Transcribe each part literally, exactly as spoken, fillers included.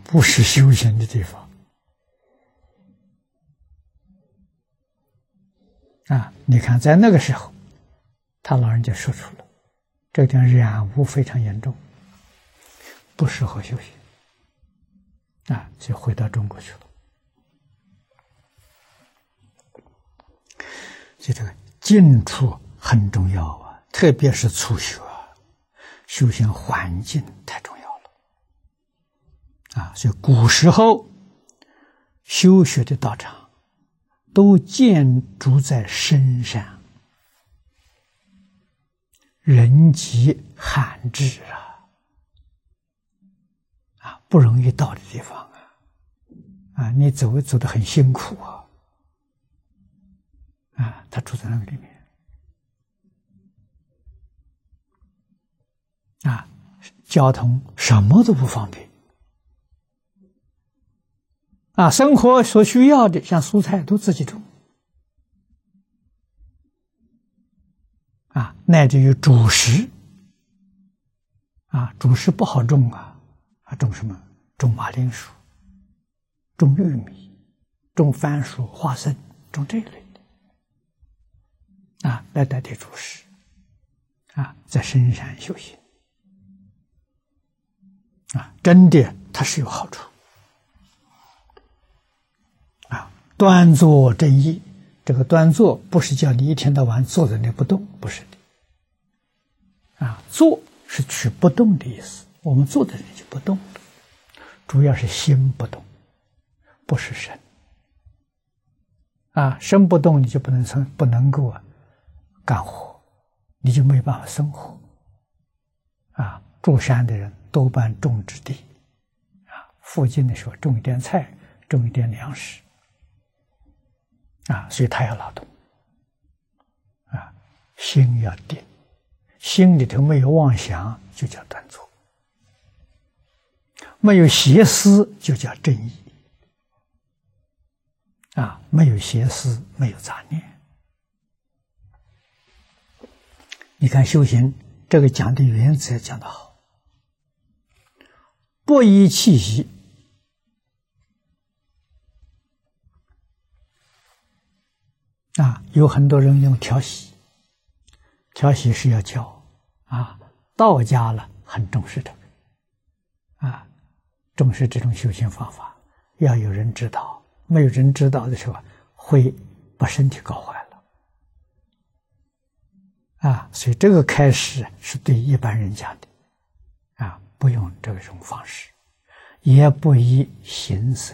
不是修行的地方啊！你看，在那个时候，他老人家说出了这点染污非常严重，不适合修行啊，就回到中国去了。就这个近处很重要啊，特别是初学啊，修行环境太重要了啊！所以古时候修学的道场都建筑在深山，人迹罕至啊，啊，不容易到的地方啊，啊，你走走得很辛苦啊，啊，他住在那个里面，啊，交通什么都不方便，啊，生活所需要的像蔬菜都自己种。啊，乃至于主食，啊，主食不好种啊，啊，种什么？种马铃薯，种玉米，种番薯、花生，种这一类的，啊，来代替主食，啊，在深山修行，啊，真的它是有好处，啊，端坐正义。这个端坐不是叫你一天到晚坐在那不动，不是的，啊，坐是取不动的意思。我们坐在那就不动，主要是心不动，不是身。啊，身不动，你就不能成，不能够啊干活，你就没办法生活。啊，住山的人多半种植地，啊，附近的时候种一点菜，种一点粮食。啊，所以他要劳动，啊，心要定，心里头没有妄想，就叫端坐；没有邪思，就叫正义。啊，没有邪思，没有杂念。你看修行这个讲的原则讲得好，不依气息。啊，有很多人用调息，调息是要教啊，道家了很重视这个，啊，重视这种修行方法，要有人指导，没有人指导的时候，会把身体搞坏了，啊，所以这个开始是对一般人讲的，啊，不用这种方式，也不依形色。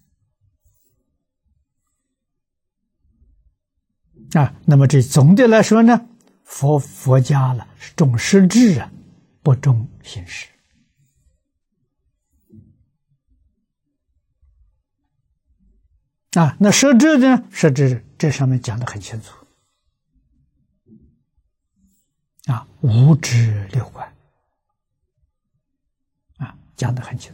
啊，那么这总的来说呢，佛佛家了是重实质啊，不重形式。啊，那实质呢？实质这上面讲得很清楚。啊，五指六观。啊，讲得很清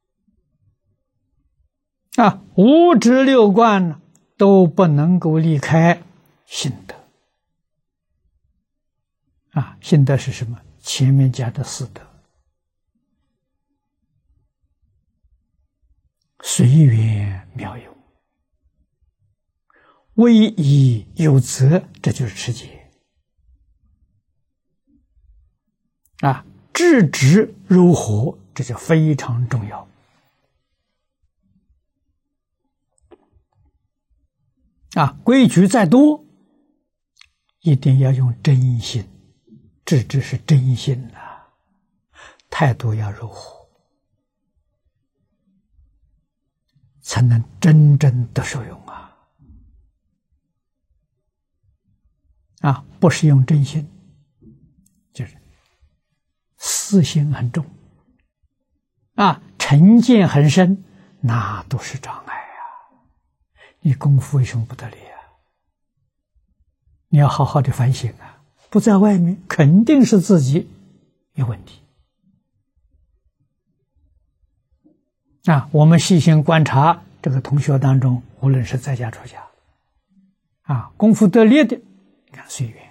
楚。啊，五指六观呢都不能够离开心得。啊，心得是什么？前面讲的四德，随缘妙用，唯一有则，这就是持戒。啊，制止柔和，这就非常重要。啊，规矩再多，一定要用真心。制止是真心呐、啊，态度要柔和，才能真正得受用啊！啊，不是用真心，就是私心很重，啊，成见很深，那都是障碍啊！你功夫为什么不得力啊？你要好好的反省啊！不在外面，肯定是自己有问题啊！我们细心观察这个同学当中，无论是在家出家，啊，功夫得力的，你看随缘。